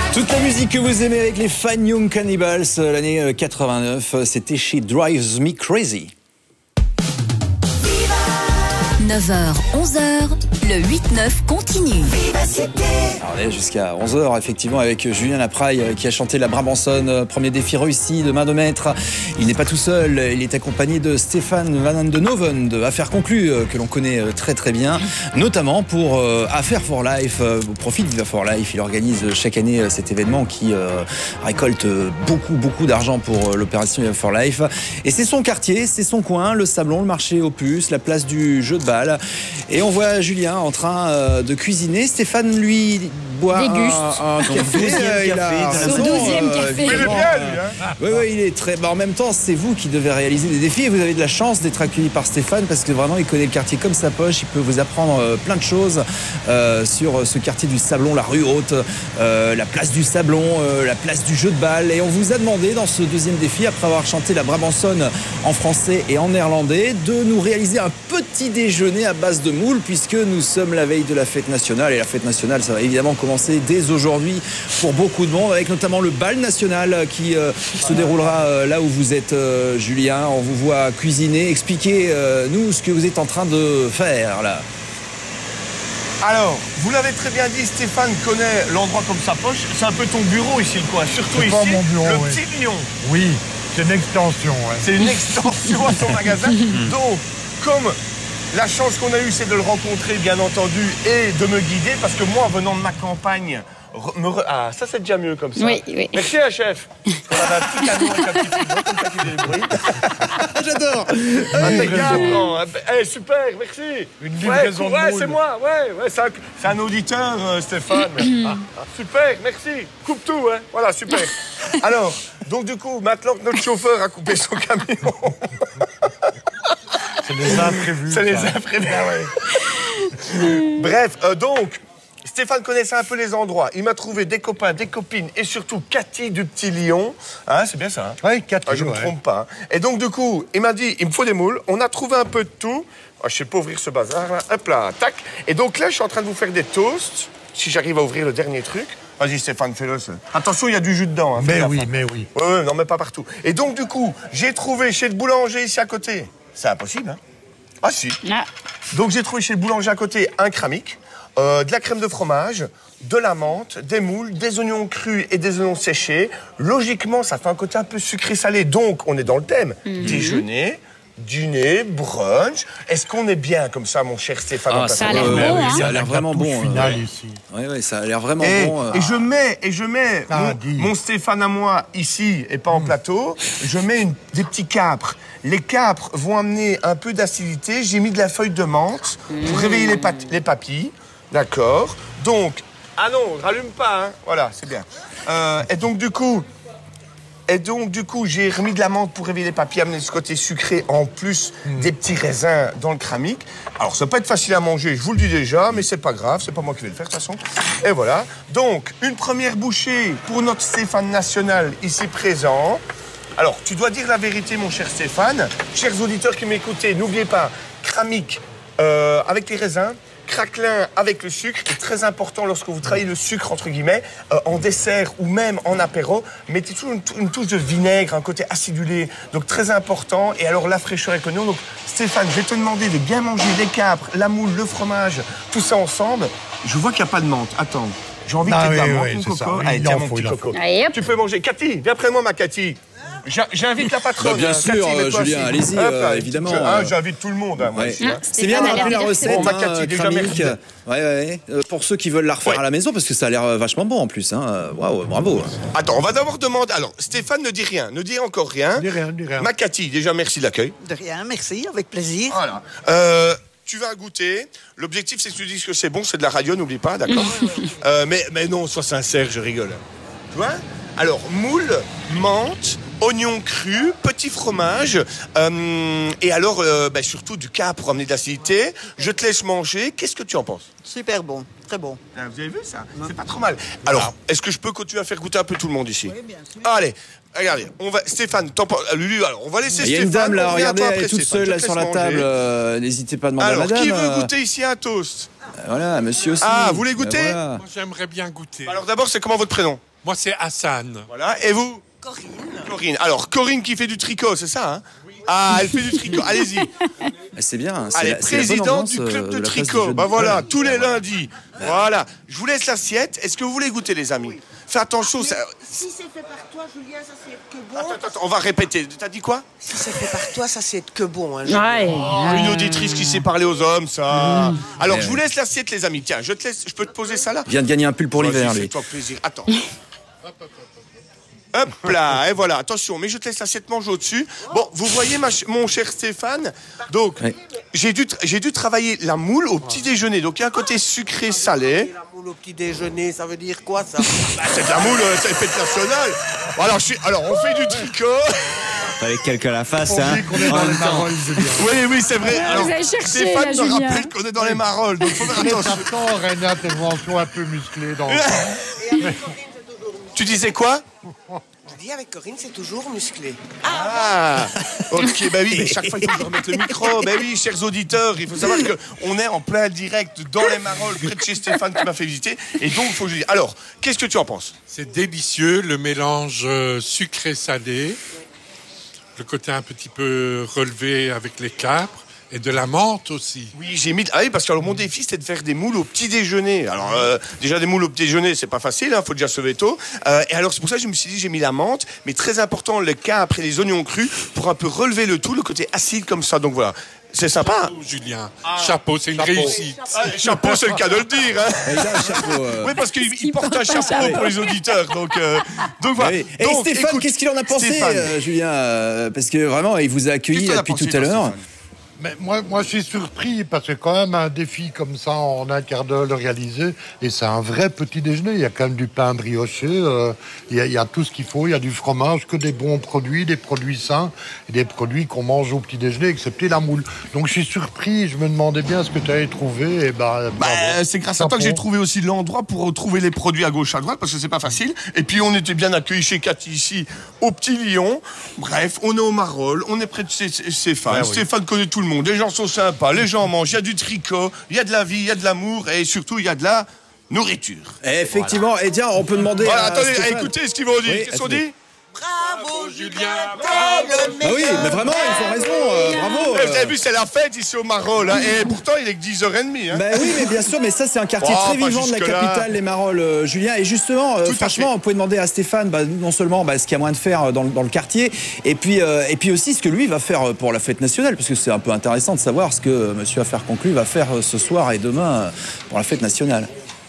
Toute la musique que vous aimez avec les Fine Young Cannibals, l'année 89, c'était chez Drives Me Crazy. 9h, 11h, le 8-9 continue. Alors on est jusqu'à 11h effectivement avec Julien Lapraille qui a chanté la Brabançonne, premier défi réussi de main de maître. Il n'est pas tout seul, il est accompagné de Stéphane Van de Noven de Affaires Conclues que l'on connaît très très bien, notamment pour Affaires for Life, au profit de for Life. Il organise chaque année cet événement qui récolte beaucoup d'argent pour l'opération for Life. Et c'est son quartier, c'est son coin, le Sablon, le marché aux puces, la place du jeu de balle. Et on voit Julien en train de cuisiner. Stéphane, lui, boit un café. Son 12e café. Il est bien, lui, hein. Oui, il est très... en même temps, c'est vous qui devez réaliser des défis et vous avez de la chance d'être accueilli par Stéphane parce que vraiment, il connaît le quartier comme sa poche. Il peut vous apprendre plein de choses sur ce quartier du Sablon, la rue Haute, la place du Sablon, la place du jeu de balle. Et on vous a demandé dans ce deuxième défi, après avoir chanté la Brabançonne en français et en néerlandais, de nous réaliser un petit déjeuner à base de moules puisque nous sommes la veille de la fête nationale et la fête nationale, ça va évidemment commencer dès aujourd'hui pour beaucoup de monde avec notamment le bal national qui se déroulera là où vous êtes, Julien. On vous voit cuisiner. Expliquez-nous ce que vous êtes en train de faire là. Alors, vous l'avez très bien dit, Stéphane connaît l'endroit comme sa poche. C'est un peu ton bureau ici, le coin. Surtout C'est ici, pas mon bureau, le oui. petit lion. Oui, c'est une extension. Ouais. C'est une extension à son magasin. Donc, comme la chance qu'on a eue, c'est de le rencontrer, bien entendu, et de me guider, parce que moi, venant de ma campagne, ah, ça c'est déjà mieux comme ça. Oui. Merci, hein, chef. On avait un petit canon avec un petit frigo, comme ça qui fait des bruits. J'adore. Impeccable. Super, merci. Une livraison de ouais, moules. c'est moi. Ouais, c'est un auditeur, Stéphane. Super, merci. Coupe tout, hein. Voilà, super. Alors, donc du coup, maintenant que notre chauffeur a coupé son camion... C'est les imprévus. C'est les ça. imprévus, ouais. Bref, donc, Stéphane connaissait un peu les endroits. Il m'a trouvé des copains, des copines et surtout Cathy du Petit Lion. Hein, c'est bien ça, hein? Oui, 4 Je ne me trompe pas. Hein. Et donc, du coup, il m'a dit, il me faut des moules. On a trouvé un peu de tout. Ah, je sais pas ouvrir ce bazar, là. Hop là, tac. Et donc là, je suis en train de vous faire des toasts. Si j'arrive à ouvrir le dernier truc. Vas-y, Stéphane, fais-le. Attention, il y a du jus dedans. Hein, Mais oui. Ouais, non, mais pas partout. Et donc, du coup, j'ai trouvé chez le boulanger ici à côté. C'est impossible, hein? Ah, si. Ah. Donc, j'ai trouvé chez le boulanger à côté un cramique, de la crème de fromage, de la menthe, des moules, des oignons crus et des oignons séchés. Logiquement, ça fait un côté un peu sucré-salé. Donc, on est dans le thème. Déjeuner, dîner, brunch. Est-ce qu'on est bien comme ça, mon cher Stéphane? Ah, ça a l'air bon, hein. Ça a l'air vraiment bon. Final ici. Oui, ça a l'air vraiment Et, bon. et je mets mon Stéphane à moi ici et pas en plateau. Je mets des petits capres. Les capres vont amener un peu d'acidité. J'ai mis de la feuille de menthe pour réveiller les papilles. D'accord. Donc, ah non, rallume pas, hein. Voilà, c'est bien. Et donc du coup, j'ai remis de la menthe pour réveiller les papilles, amener ce côté sucré en plus des petits raisins dans le cramique. Alors, ça peut pas être facile à manger, je vous le dis déjà, mais c'est pas grave, c'est pas moi qui vais le faire de toute façon. Et voilà. Donc, une première bouchée pour notre Stéphane national ici présent. Alors, tu dois dire la vérité, mon cher Stéphane. Chers auditeurs qui m'écoutez, n'oubliez pas, cramique avec les raisins, craquelin avec le sucre. Et très important, lorsque vous travaillez le sucre, entre guillemets, en dessert ou même en apéro, mettez toujours une touche de vinaigre, un côté acidulé. Donc, très important. Et alors, la fraîcheur est connue. Donc, Stéphane, je vais te demander de bien manger les capres, la moule, le fromage, tout ça ensemble. Je vois qu'il n'y a pas de menthe. Attends. J'ai envie de te dire menthe, mon coco. Oui, Allez, tiens, mon petit coco. Allez, hop. Tu peux manger. Cathy, viens près de moi, ma Cathy. J'invite la patronne. Bien sûr, Cathy, mets-toi Julien, assis. allez-y, Hop là, évidemment. J'invite tout le monde, hein, moi, Ouais. ici, hein. C'est bien de Stéphane a rappeler l'air la bien recette, fait. Bon, ma Cathy, déjà, cramique. merci. Ouais. Pour ceux qui veulent la refaire à la maison, parce que ça a l'air vachement bon en plus. Hein. Waouh, bravo. Attends, on va d'abord demander. Alors, Stéphane ne dit rien, ne dit encore rien. Dis rien. Ma Cathy, déjà, merci de l'accueil. De rien, merci, avec plaisir. Voilà. Tu vas goûter. L'objectif, c'est que tu dises que c'est bon, c'est de la radio, n'oublie pas, d'accord? Mais non, sois sincère, je rigole. Tu vois? Alors, moule, menthe, oignons crus, petit fromage, et alors, surtout du cap pour amener de l'acidité. Je te laisse manger. Qu'est-ce que tu en penses? Super bon, très bon. Vous avez vu ça? C'est pas trop mal. Alors, est-ce que je peux continuer à faire goûter un peu tout le monde ici? Oui, bien sûr. Allez, regardez, Stéphane, Lulu, alors, on va laisser Il y a Stéphane. une dame là, on revient regardez, toi elle est après, toute Stéphane. seule Je là te sur laisse la table. manger. N'hésitez pas à demander à Alors, madame. qui veut goûter ici un toast? Voilà, monsieur aussi. Ah, vous voulez goûter? Voilà. Moi, j'aimerais bien goûter. Alors d'abord, c'est comment votre prénom? Moi, c'est Hassan. Voilà. Et vous? Corinne. Alors, Corinne qui fait du tricot, c'est ça, hein? Ah, elle fait du tricot. Allez-y. C'est bien. Elle est présidente du club de tricot. Bah voilà, tous les lundis. Voilà. Je vous laisse l'assiette. Est-ce que vous voulez goûter, les amis? Fais attention. Ça... Si c'est fait par toi, Julien, ça c'est que bon. Attends, on va répéter. T'as dit quoi? Si c'est fait par toi, ça c'est que bon. Hein, Une auditrice qui sait parler aux hommes, ça. Alors, je vous laisse l'assiette, les amis. Tiens, je peux te poser ça là? Il vient de gagner un pull pour l'hiver, lui. Fais-toi plaisir. Attends. Hop là, et voilà, attention, mais je te laisse l'assiette manger au-dessus. Bon, vous voyez, mon cher Stéphane, donc, j'ai dû travailler la moule au petit déjeuner. Donc, il y a un côté sucré-salé. La moule au petit déjeuner, ça veut dire quoi, ça? C'est de la moule, c'est la fête nationale. Alors, on fait du tricot. Fallait quelqu'un à la face, On dit qu'on est dans les Marolles, Julien. Oui, c'est vrai. Alors, vous avez cherché, Stéphane là, me Julien. rappelle qu'on est dans les Marolles, donc faut faire attention. Attends, aurait une intervention un peu musclée dans le Tu disais quoi? Je dis avec Corinne, c'est toujours musclé. Ah, ok, bah oui, mais chaque fois il faut que je remette le micro. Bah oui, chers auditeurs, il faut savoir qu'on est en plein direct dans les Marolles, près de chez Stéphane qui m'a fait visiter. Et donc, il faut que je dise. Alors, qu'est-ce que tu en penses? C'est délicieux, le mélange sucré-salé, le côté un petit peu relevé avec les capres et de la menthe aussi. Oui, j'ai mis. Ah oui, parce que alors, mon défi, c'était de faire des moules au petit déjeuner. Alors, déjà, des moules au petit déjeuner, c'est pas facile, faut déjà se lever tôt. Et alors, c'est pour ça que je me suis dit, j'ai mis la menthe, mais très important, le capre et les oignons crus pour un peu relever le tout, le côté acide comme ça. Donc voilà. C'est sympa. Chapeau, Julien. Chapeau, c'est une réussite. Chapeau, c'est le cas de le dire. Hein. Il a un chapeau. Oui, parce qu'il porte un chapeau pour les auditeurs. Donc voilà. Oui. Et Donc, Stéphane, écoute, qu'est-ce qu'il en a pensé, Julien? Parce que vraiment, il vous a accueilli Qu'est-ce que t'en as depuis pensé, tout à toi, l'heure. Stéphane? Mais moi, je suis surpris parce que quand même un défi comme ça en un quart d'heure le réaliser, et c'est un vrai petit déjeuner. Il y a quand même du pain brioché, il y a tout ce qu'il faut, il y a du fromage, que des bons produits, des produits sains, et des produits qu'on mange au petit déjeuner, excepté la moule. Donc je suis surpris, je me demandais bien ce que tu avais trouvé. Et bravo. C'est grâce à toi que j'ai trouvé aussi l'endroit pour retrouver les produits à gauche, à droite, parce que c'est pas facile. Et puis on était bien accueillis chez Cathy ici, au Petit Lion. Bref, on est au Marolles, on est près de Stéphane. Ouais, Stéphane connaît tout le monde. Les gens sont sympas, les gens mangent, il y a du tricot, il y a de la vie, il y a de l'amour et surtout il y a de la nourriture. Effectivement, et tiens, on peut demander. Voilà, à attendez, Stéphane. écoutez ce qu'ils vont dire. Oui, Qu'est-ce qu'on dit? Bravo, Julien. Bah oui, mais vraiment, ils ont raison. Bravo. Vous avez vu, c'est la fête ici au Marolles. Hein, et pourtant, il est que 10h30. Hein. Bah oui, mais bien sûr, mais ça, c'est un quartier Oh, très pas vivant de la jusque-là. capitale, les Marolles, Julien. Et justement, Tout à franchement, fait. on pouvait demander à Stéphane, non seulement ce qu'il y a moyen de faire dans le quartier, et puis aussi ce que lui va faire pour la fête nationale, parce que c'est un peu intéressant de savoir ce que Monsieur Affaires Conclues va faire ce soir et demain pour la fête nationale.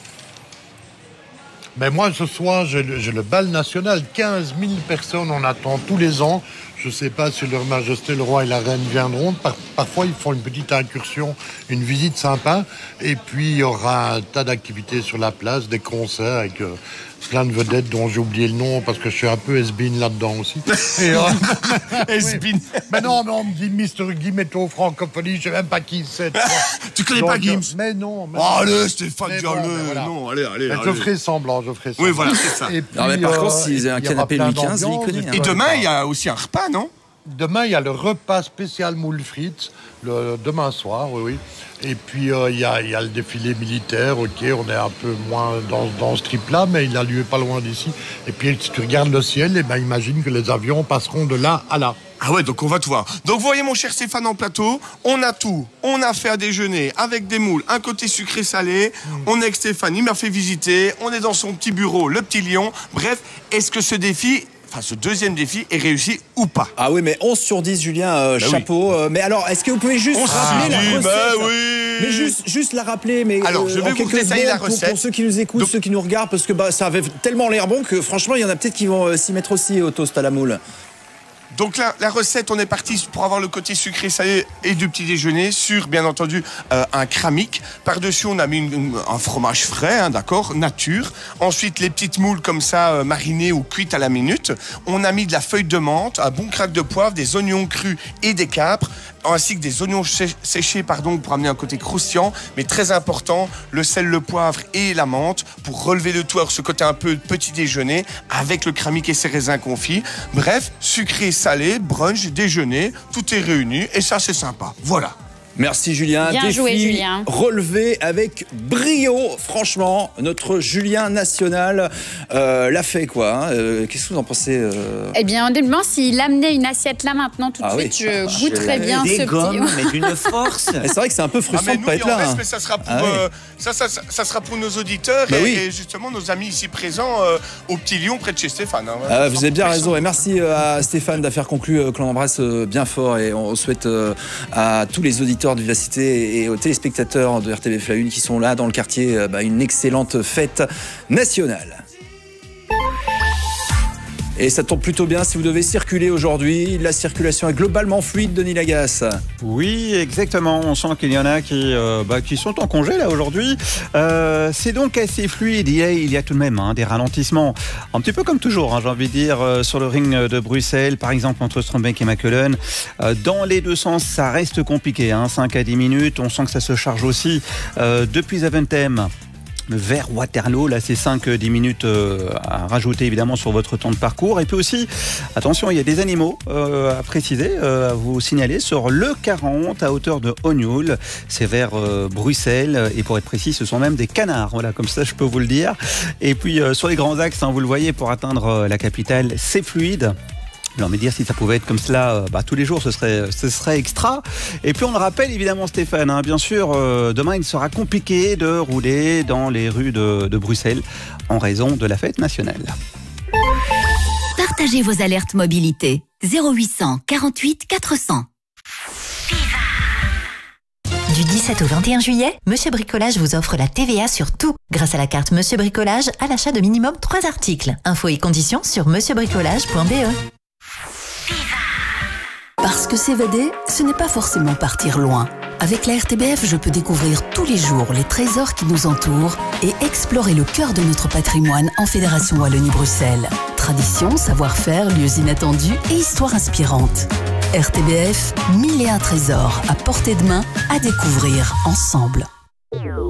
Mais moi, ce soir, j'ai le bal national. 15 000 personnes, on attend tous les ans. Je ne sais pas si Leur Majesté, le roi et la reine viendront. Parfois, ils font une petite incursion, une visite sympa. Et puis, il y aura un tas d'activités sur la place, des concerts avec plein de vedettes dont j'ai oublié le nom parce que je suis un peu has-been là-dedans aussi. Et, Has-been. oui. Mais non, mais on me dit Mr. Guimetto francophonie, je ne sais même pas qui c'est. Tu connais pas Gims? Mais non. Mais Oh, allez, Stéphane, Mais dis-le. bon, mais voilà. Non, allez. mais je ferai semblant, Oui, voilà, c'est ça. Et puis, Non, mais par contre, s'ils il y ont un aura canapé plein Louis XV, lui, il d'ambiance, connaît, hein. Et demain, il y a aussi un repas, non? Demain, il y a le repas spécial moule frites, demain soir, oui. Et puis, il y a le défilé militaire, ok, on est un peu moins dans ce trip-là, mais il a lieu pas loin d'ici. Et puis, si tu regardes le ciel, imagine que les avions passeront de là à là. Ah ouais, donc on va tout voir. Donc vous voyez mon cher Stéphane en plateau, on a tout. On a fait un déjeuner avec des moules, un côté sucré-salé. On est avec Stéphane, il m'a fait visiter. On est dans son petit bureau, le Petit Lion. Bref, est-ce que ce deuxième défi est réussi ou pas? Ah oui, mais 11 sur 10, Julien, chapeau. Mais alors, est-ce que vous pouvez juste rappeler la recette? Bah oui. Mais juste la rappeler, mais Alors, je vais en vous quelques détailler la secondes recette. pour ceux qui nous écoutent, Donc- ceux qui nous regardent, parce que ça avait tellement l'air bon que franchement, il y en a peut-être qui vont s'y mettre aussi au toast à la moule. Donc la recette, on est parti pour avoir le côté sucré salé et du petit déjeuner sur, bien entendu, un cramique. Par-dessus, on a mis un fromage frais, hein, d'accord, nature. Ensuite, les petites moules comme ça, marinées ou cuites à la minute. On a mis de la feuille de menthe, un bon crack de poivre, des oignons crus et des capres, ainsi que des oignons séchés, pour amener un côté croustillant. Mais très important, le sel, le poivre et la menthe pour relever le tout, alors ce côté un peu petit déjeuner avec le cramique et ses raisins confits. Bref, sucré, salé, brunch, déjeuner, tout est réuni et ça, c'est sympa. Voilà. Merci Julien. Bien joué, Julien. Relevé avec brio. Franchement, notre Julien national l'a fait quoi. Qu'est-ce que vous en pensez Eh bien, honnêtement, s'il amenait une assiette là maintenant tout de suite, je goûterais bien ce gommes, petit. mais d'une force. C'est vrai que c'est un peu frustrant de pas être là. Mais ça sera pour, ça sera pour nos auditeurs et justement nos amis ici présents au Petit Lion près de chez Stéphane. Vous avez bien raison et merci à Stéphane d'affaire conclue que l'on embrasse bien fort et on souhaite à tous les auditeurs de Vivacité et aux téléspectateurs de RTBF1 qui sont là dans le quartier une excellente fête nationale. Et ça tombe plutôt bien si vous devez circuler aujourd'hui. La circulation est globalement fluide, Denis Lagasse. Oui, exactement. On sent qu'il y en a qui sont en congé là aujourd'hui. C'est donc assez fluide. Il y a tout de même des ralentissements. Un petit peu comme toujours, j'ai envie de dire, sur le ring de Bruxelles, par exemple entre Strombeek et Mechelen. Dans les deux sens, ça reste compliqué. 5 à 10 minutes. On sent que ça se charge aussi depuis Zaventem vers Waterloo, là c'est 5-10 minutes à rajouter évidemment sur votre temps de parcours. Et puis aussi, attention, il y a des animaux à préciser, à vous signaler sur le 40 à hauteur de Hognoul, c'est vers Bruxelles, et pour être précis ce sont même des canards, voilà, comme ça je peux vous le dire. Et puis sur les grands axes, vous le voyez, pour atteindre la capitale, c'est fluide. Alors, mais dire si ça pouvait être comme cela tous les jours, ce serait extra. Et puis on le rappelle évidemment Stéphane, bien sûr, demain il sera compliqué de rouler dans les rues de Bruxelles en raison de la fête nationale. Partagez vos alertes mobilité 0800 48 400. Du 17 au 21 juillet, Monsieur Bricolage vous offre la TVA sur tout. Grâce à la carte Monsieur Bricolage, à l'achat de minimum 3 articles. Infos et conditions sur monsieurbricolage.be. Parce que s'évader, ce n'est pas forcément partir loin. Avec la RTBF, je peux découvrir tous les jours les trésors qui nous entourent et explorer le cœur de notre patrimoine en Fédération Wallonie-Bruxelles. Tradition, savoir-faire, lieux inattendus et histoires inspirantes. RTBF, 1001 trésors à portée de main à découvrir ensemble.